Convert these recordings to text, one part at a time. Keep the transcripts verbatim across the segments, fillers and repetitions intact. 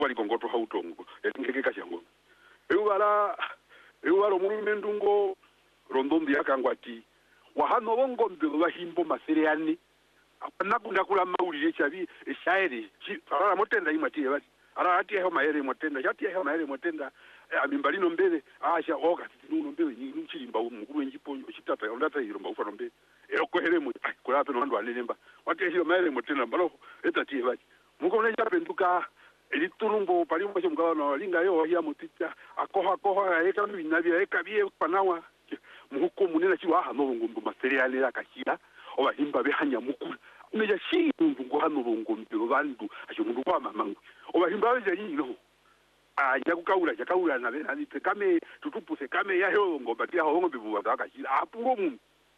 wali kongoto hautongo ngeke kashango ewala ewala mulume ndungo rondondi yakangwati wahano bongo mbelo bahimbo masereyani nakunda kula maulire chabi eshairi ara motenda imati bati ara ati he maere motenda chati he maere motenda amimbalino mbele asha oka nuno mbele ni chilimba umukuru njipo chitata ondata iromba ufano mbele ero koheremo kula peno ndo alemba wati he maere motenda mbalo etati bati muko ne chapenduka eliturumbo palimo chomgano linga yo ya mutita akoha koha eka binabya eka bie panawa muko munena chiwa hano ngumbu material ya kashira obahimba behanya mukuru umeja shindu ngo hano ngumbu bandu asho mundu kwa mamangu obahimba beje yino aja kukaula jakaula na bena ni kame tutupuse kame ya ho ngo batia ho ngo bibuwa bakashira apuro mu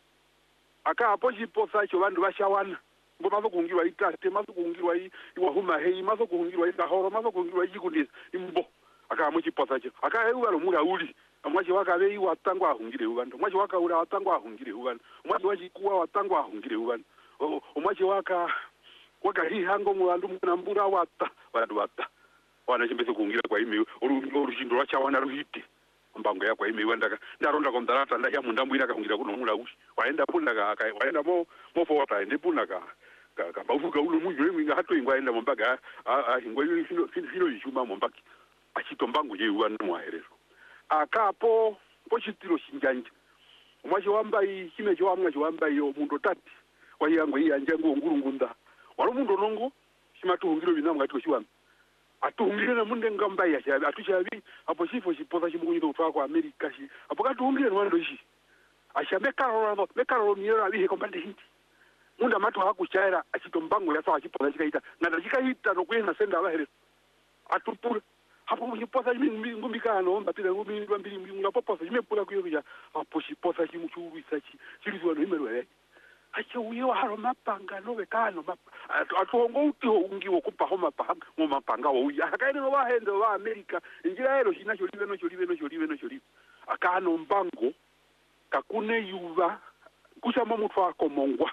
aka apo jiposa cyo bandu bashawana ngo mazo kungirwa itate mazo kungirwa iwahuma hei mazo kungirwa ikahoro mazo kungirwa ikundisa imbo aka amuchi posa cyo aka hewa lo mura uli mwaji wakabe watangwa ahungire ubanda mwaji wakaura watangwa ahungire ubanda mwaji wajikuwa watangwa ahungire ubanda omwaji waka waka hi hango mulandu munambura wata bandu wata wana chimbese kuungira kwa ime orujindo lwacha wana ruhiti mbango ya kwa ime wanda ndaronda kondarata nda ya mundambwira kahungira kuno mula ushi waenda punda ka waenda mo mo fota ende punda ka ka bavuga ulo munyo mwinga hato ingwa enda mombaga a ingwa fino fino yishuma mombaki achito mbango je wana mwaherezo akapo pochitiro shinjanja omwaje wambayi kime jo amwa jo wambayi yo mundo tati wayango iyanje ngo ngurungunda walo mundo nongo shimatuhungiro binamwe ati shiwamba atuhungire na munde ngambayi ya atuchabi apo shifo shipoza shimukunyido utwa kwa America shi apo katuhungire nwando shi ashambe karolo mekaro miyora bihe kombande hinti munda matu hakuchaira achito mbango ya sawa chipoza chikaita ngada chikaita no kwena senda abahere atupura hapo mjiposa mimi ngumbikano mbapira ngumbi mbili ngapoposa imepula kuyokuja hapo shiposa chimuchuru isachi chilizwa no imerwe acha uyo haro mapanga no bekano atuongo uti ho ungiwo kupa ho mapanga mo mapanga wo uya akaine no bahendo ba America injira ero shinacho libe no cholibe no cholibe no cholibe akano mbango kakune yuva kusama mutwa komongwa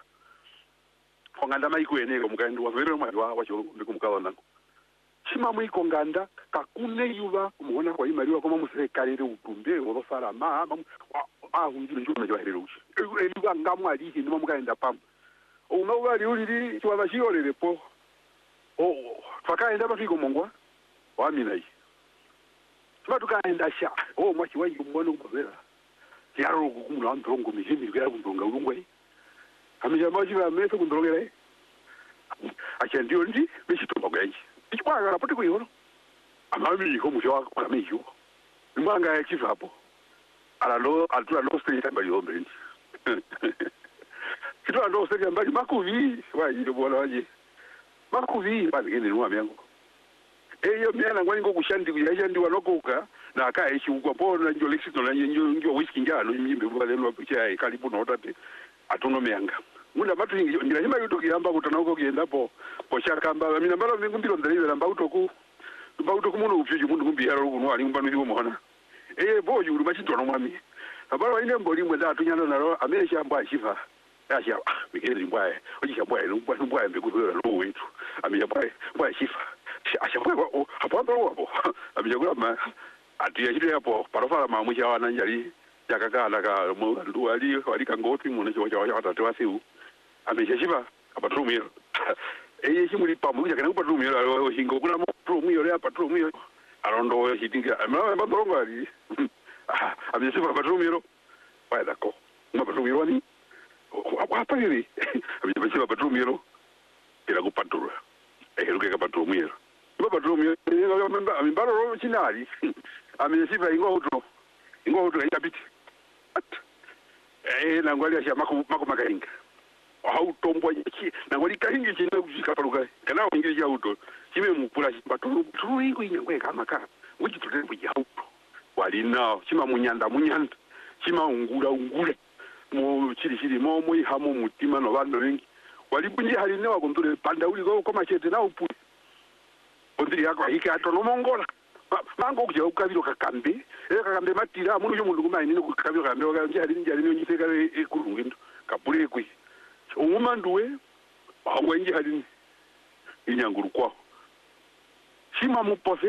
onganda maiko eneko mukaendo wa vero mwa wa cholo ndikumkawa nango chima mwiko nganda kakune yuva umuona kwa imaliwa kama musekalere utumbe olofara ma ah unjiro njuma jo herero ushi eliwa ngamwa ali hindi mamukaenda pam uma wali ulili chwa bashiyolele po oh twakaenda bafiko mongwa wamina yi chwa tukaenda sha oh mwachi wanyi kumwana kubera yaro kukumula ndongo mijini bya kundonga ulungwe amija maji ba meso kundongera acha ndio ndi bishitomba gwanji ichwanga rapoti kuyiona amami ko musho kwa mejo imanga ya chivapo ala lo altura lo state tambali hombe ndi kitu ndo state tambali makuvi wa yiro bwana waje makuvi bazigende nwa myango eyo myana ngwani ngo kushandi kuyaje ndi wanokoka na aka echi ugwa pona njo lexito na njo njo whisky ngano imbe bale lo picha kalibu no tate atuno myanga munda matu ngira nyima yuto kiyamba kutanauko kienda po po shakamba mina mbalo ngumbiro ndalile lamba utoku lamba utoku muno upyuje mundu ngumbi yaro kuno ali ngumbano ndiwo muhona eh boju uri machitono mwami abalo ine mboli mwe datu nyano naro amesha mbwa shifa asha mikele mbwaye ojisha mbwaye mbwa mbwaye mbekuhura lo wetu amesha mbwaye mbwaye shifa asha mbwaye hapo ndo hapo amesha kula ma atiya chile hapo parofala mamusha wana njali yakakala ka mundu ali ali kangoti muno cyo cyo atatu wasiu ameshiba apatrumiro eye chimuli pamu yakana kupatrumiro hingo kuna patrumiro ya patrumiro arondo hitinga amana bandongo ali ameshiba patrumiro waida ko uma patrumiro ni hapa hivi ameshiba patrumiro ila kupatrura eheruke ka patrumiro kwa patrumiro amibaro ro chinali ameshiba ingo utro ingo utro itabiti eh nangwali ya mako mako makainga au tombo yiki nangwali kaingi china kujika paluka kana wingi ya uto chime mupula batulu tulu ingo inyangwe kama ka uji tutende kuja uto walina chima munyanda munyanda chima ungula ungula mu chiri chiri mo mu hamo mutima no bando bengi walibunye haline wakontule panda uli go koma chete na upu ondiri yako hika atono mongola mango kuje ukabiro kakambe eka kakambe matira munu yo mundu kumayi nino kukabiro kambe wakanje ali njali nyo nyiseka ekulungindo kabule kwi umumanduwe ahongwe nje ali inyanguru kwa shima mupose